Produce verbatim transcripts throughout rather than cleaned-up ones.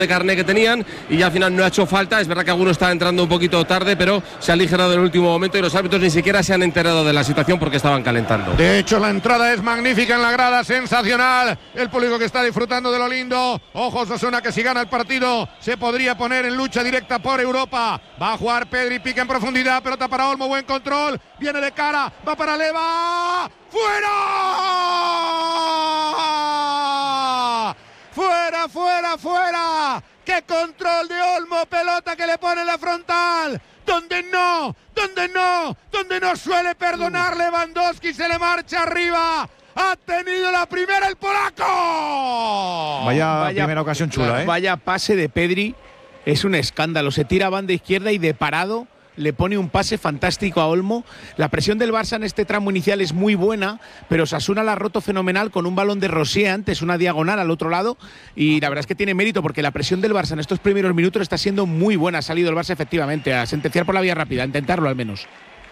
de carne que tenían y ya al final no ha hecho falta. Es verdad que alguno está entrando un poquito tarde, pero se ha aligerado en el último momento y los árbitros ni siquiera se han enterado de la situación porque estaban calentando. De hecho, la entrada es magnífica en la grada, sensacional. El público que está disfrutando de lo lindo. Ojo, Osasuna, que si gana el partido se podría poner en lucha directa por Europa. Va a jugar Pedri, pica en profundidad, pelota para Olmo, buen control, viene de cara, va para Leva. ¡Fuera! ¡Fuera, fuera, fuera! ¡Qué control de Olmo! Pelota que le pone en la frontal. Donde no, donde no, donde no suele perdonar Lewandowski, se le marcha arriba. Ha tenido la primera el polaco. Vaya, vaya primera ocasión chula, ¿eh? Vaya pase de Pedri, es un escándalo. Se tira a banda izquierda y de parado le pone un pase fantástico a Olmo. La presión del Barça en este tramo inicial es muy buena, pero Osasuna la ha roto fenomenal con un balón de Rosier antes, una diagonal al otro lado, y la verdad es que tiene mérito porque la presión del Barça en estos primeros minutos está siendo muy buena. Ha salido el Barça efectivamente a sentenciar por la vía rápida, a intentarlo al menos.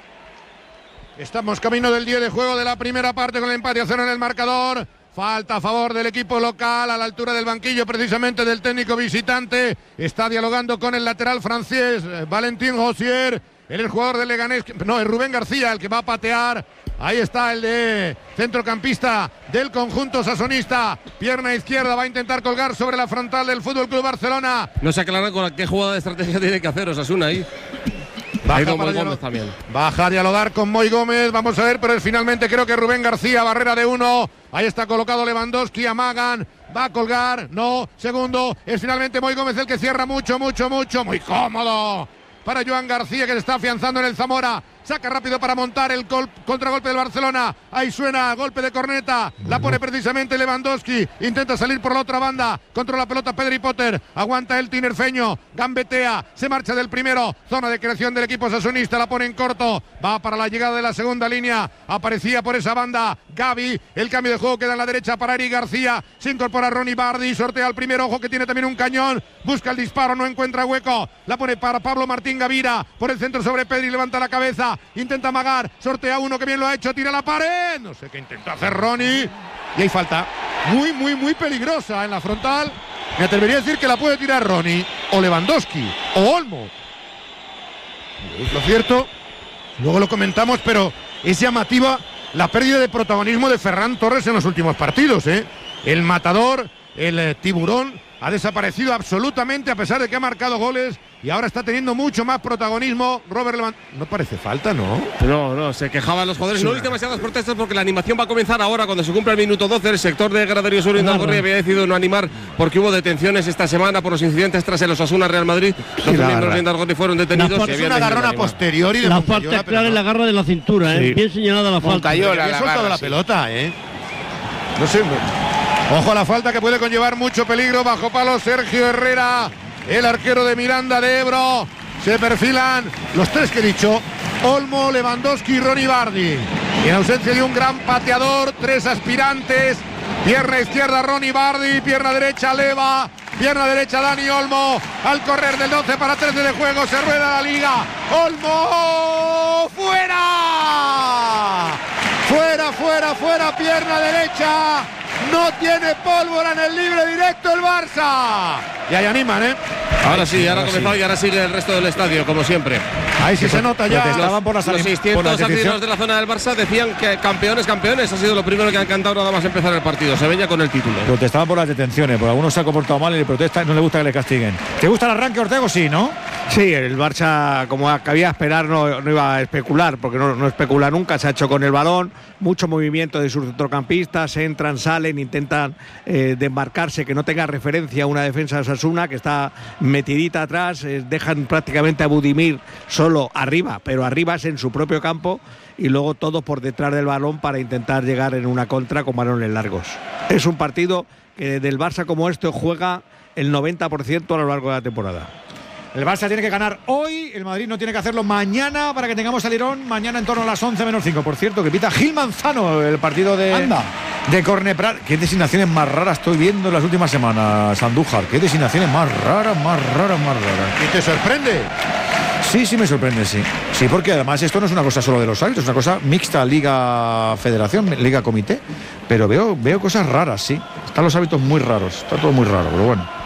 Estamos camino del día de juego de la primera parte con el empate a cero en el marcador. Falta a favor del equipo local a la altura del banquillo precisamente del técnico visitante. Está dialogando con el lateral francés Valentín Rosier. Él es el jugador del Leganés. No, es Rubén García el que va a patear. Ahí está el de centrocampista del conjunto sasonista. Pierna izquierda, va a intentar colgar sobre la frontal del F C Barcelona. No se aclara con qué jugada de estrategia tiene que hacer Osasuna ahí. Baja, Moy Gómez también. Baja a dialogar con Moy Gómez, vamos a ver, pero es finalmente creo que Rubén García, barrera de uno. Ahí está colocado Lewandowski, amagan, va a colgar, no, segundo, es finalmente Moy Gómez el que cierra mucho, mucho, mucho, muy cómodo para Joan García, que se está afianzando en el Zamora. Saca rápido para montar el gol, contragolpe del Barcelona. Ahí suena, golpe de corneta. La pone precisamente Lewandowski. Intenta salir por la otra banda. Controla la pelota Pedri Potter. Aguanta el tinerfeño. Gambetea. Se marcha del primero. Zona de creación del equipo sasunista. La pone en corto. Va para la llegada de la segunda línea. Aparecía por esa banda Gavi. El cambio de juego queda en la derecha para Eric García. Se incorpora Ronnie Bardi. Sortea al primero. Ojo que tiene también un cañón. Busca el disparo. No encuentra hueco. La pone para Pablo Martín Gavira. Por el centro sobre Pedri. Levanta la cabeza. Intenta amagar, sortea uno que bien lo ha hecho, tira la pared, no sé qué intenta hacer Ronnie, y hay falta muy, muy, muy peligrosa en la frontal. Me atrevería a decir que la puede tirar Ronnie, o Lewandowski, o Olmo. Es lo cierto, luego lo comentamos, pero es llamativa la pérdida de protagonismo de Ferran Torres en los últimos partidos, ¿eh? El matador, el eh, tiburón, ha desaparecido absolutamente a pesar de que ha marcado goles. Y ahora está teniendo mucho más protagonismo Robert Lewandowski. No parece falta, ¿no? No, no, se quejaban los jugadores. Sí, no hay demasiadas protestas porque la animación va a comenzar ahora cuando se cumpla el minuto doce. El sector de Graderío Sur y Indalgorri había decidido no animar porque hubo detenciones esta semana por los incidentes tras el Osasuna Real Madrid. Los sí, miembros de Indalgorri fueron detenidos. Es una agarrona posterior y de la falta clara en la garra de la cintura, ¿eh? Sí. Bien señalada la falta. Moncayola, la soltado la sí. pelota, ¿eh? No sé. Ojo a la falta que puede conllevar mucho peligro. Bajo palo Sergio Herrera, el arquero de Miranda de Ebro. Se perfilan los tres que he dicho: Olmo, Lewandowski y Ronnie Bardi. Y en ausencia de un gran pateador, tres aspirantes. Pierna izquierda Ronnie Bardi, pierna derecha Leva, pierna derecha Dani Olmo. Al correr del doce para trece de juego se rueda la liga. Olmo, fuera. Fuera, fuera, fuera, pierna derecha. No tiene pólvora en el libre directo el Barça. Y ahí animan, ¿eh? Ahora sí, ahora ha comenzado y ahora sigue el resto del estadio, como siempre. Ahí sí se nota ya. Los, por las los seiscientos aficionados de la zona del Barça decían que campeones, campeones. Ha sido lo primero que han cantado nada más empezar el partido. Se veía con el título. Protestaban por las detenciones, porque algunos se ha comportado mal y le protestan, no le gusta que le castiguen. ¿Te gusta el arranque, Ortego? Sí, ¿no? Sí, el Barça, como cabía esperar, no, no iba a especular, porque no, no especula nunca. Se ha hecho con el balón, mucho movimiento de sus centrocampistas, entran, salen, intentan eh, desmarcarse, que no tenga referencia a una defensa de Osasuna que está metidita atrás, eh, dejan prácticamente a Budimir solo arriba, pero arriba es en su propio campo, y luego todos por detrás del balón para intentar llegar en una contra con balones largos. Es un partido que del Barça como este juega el noventa por ciento a lo largo de la temporada. El Barça tiene que ganar hoy, el Madrid no tiene que hacerlo mañana para que tengamos salirón mañana en torno a las once menos cinco. Por cierto, que pita Gil Manzano el partido de, Anda. de Corneprat. Qué designaciones más raras estoy viendo en las últimas semanas, Andújar. Qué designaciones más raras, más raras, más raras. ¿Y te sorprende? Sí, sí me sorprende, sí. Sí, porque además esto no es una cosa solo de los árbitros, es una cosa mixta, Liga-Federación, Liga-Comité. Pero veo, veo cosas raras, sí. Están los hábitos muy raros, está todo muy raro, pero bueno.